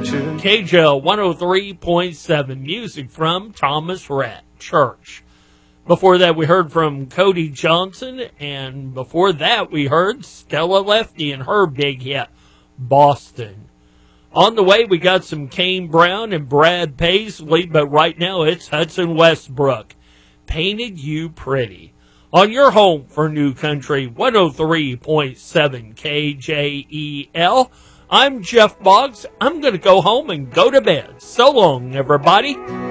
KJL 103.7, music from Thomas Rhett Church. Before that, we heard from Cody Johnson, and before that, we heard Stella Lefty and her big hit, Boston. On the way, we got some Kane Brown and Brad Paisley, but right now it's Hudson Westbrook, Painted You Pretty. On your home for New Country 103.7 KJEL, I'm Jeff Boggs. I'm going to go home and go to bed. So long, everybody.